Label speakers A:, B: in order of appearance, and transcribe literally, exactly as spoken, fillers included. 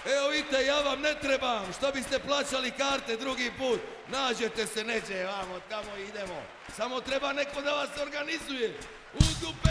A: Evo vidite, ja vam ne trebam, što biste plaćali karte drugi put. Nađete se neđe, vamo, tamo idemo. Samo treba neko da vas organizuje. U dupe!